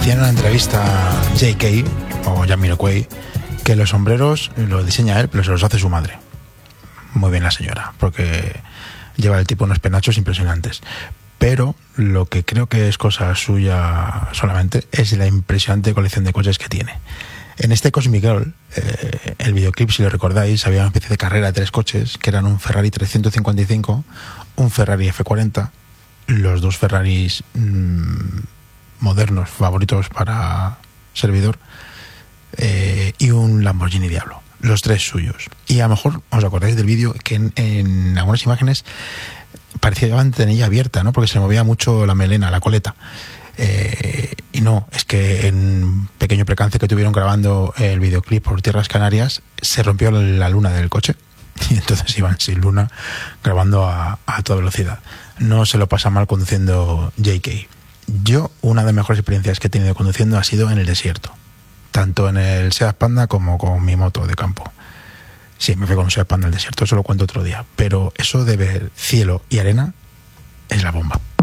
decía en la entrevista JK o Jamiroquai que los sombreros los diseña él, pero se los hace su madre. Muy bien la señora, porque lleva el tipo unos penachos impresionantes. Pero lo que creo que es cosa suya solamente es la impresionante colección de coches que tiene. En este Cosmic Girl, el videoclip, si lo recordáis, había una especie de carrera de 3 coches, que eran un Ferrari 355, un Ferrari F40, los 2 Ferraris modernos favoritos para servidor, y un Lamborghini Diablo, los 3 suyos. Y a lo mejor os acordáis del vídeo que en algunas imágenes parecía la ventanilla abierta, ¿no? Porque se movía mucho la melena, la coleta. Y no, es que en un pequeño percance que tuvieron grabando el videoclip por Tierras Canarias, se rompió la luna del coche y entonces iban sin luna grabando a toda velocidad. No se lo pasa mal conduciendo JK. Yo, una de las mejores experiencias que he tenido conduciendo ha sido en el desierto, tanto en el Seat Panda como con mi moto de campo. Sí, me fui con un Seat Panda al desierto, eso lo cuento otro día, pero eso de ver cielo y arena es la bomba.